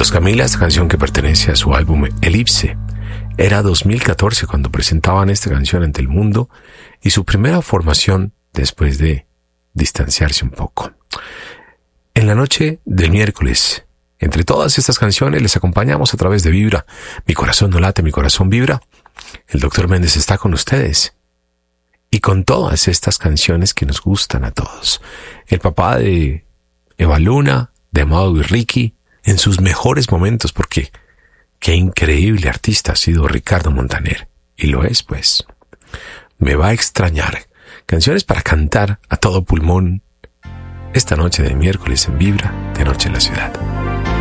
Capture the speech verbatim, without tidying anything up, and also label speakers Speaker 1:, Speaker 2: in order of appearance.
Speaker 1: Carlos Camila, esta canción que pertenece a su álbum Elipse. Era dos mil catorce cuando presentaban esta canción ante el mundo y su primera formación después de distanciarse un poco. En la noche del miércoles, entre todas estas canciones les acompañamos a través de Vibra. Mi corazón no late, mi corazón vibra. El doctor Méndez está con ustedes. Y con todas estas canciones que nos gustan a todos. El papá de Eva Luna, de Amado y Ricky, en sus mejores momentos, porque qué increíble artista ha sido Ricardo Montaner. Y lo es, pues. Me va a extrañar. Canciones para cantar a todo pulmón esta noche de miércoles en Vibra, de Noche en la Ciudad.